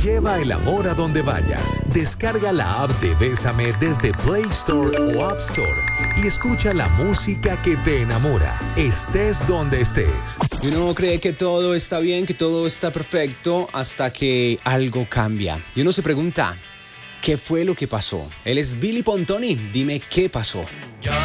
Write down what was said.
Lleva el amor a donde vayas. Descarga la app de Bésame desde Play Store o App Store y escucha la música que te enamora, estés donde estés. Y uno cree que todo está bien, que todo está perfecto, hasta que algo cambia. Y uno se pregunta, ¿qué fue lo que pasó? Él es Billy Pontoni, dime qué pasó.